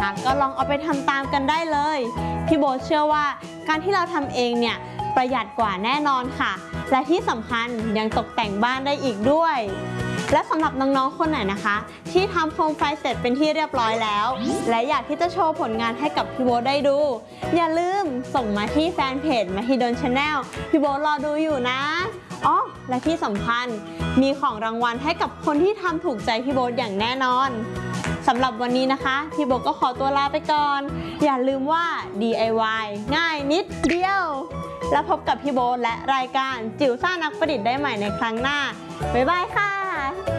นะคะก็ลองเอาไปทำตามกันได้เลยพี่โบ๊ทเชื่อว่าการที่เราทำเองเนี่ยประหยัดกว่าแน่นอนค่ะและที่สำคัญยังตกแต่งบ้านได้อีกด้วยและสำหรับน้องๆคนไหนนะคะที่ทำโคมไฟเสร็จเป็นที่เรียบร้อยแล้วและอยากที่จะโชว์ผลงานให้กับพี่โบ๊ทได้ดูอย่าลืมส่งมาที่แฟนเพจ Mahidol Channel พี่โบ๊ทรอดูอยู่นะอ๋อและที่สำคัญมีของรางวัลให้กับคนที่ทำถูกใจพี่โบ๊ทอย่างแน่นอนสำหรับวันนี้นะคะพี่โบ๊ทก็ขอตัวลาไปก่อนอย่าลืมว่า DIY ง่ายนิดเดียวแล้วพบกับพี่โบ๊ทและรายการจิ๋วซ่านักประดิษฐ์ได้ใหม่ในครั้งหน้าบ๊ายบายค่ะ